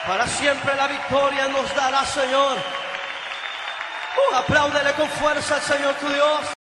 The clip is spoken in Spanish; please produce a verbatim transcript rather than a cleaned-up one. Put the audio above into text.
Para siempre la victoria nos dará, Señor. Uh, apláudele con fuerza al Señor tu Dios.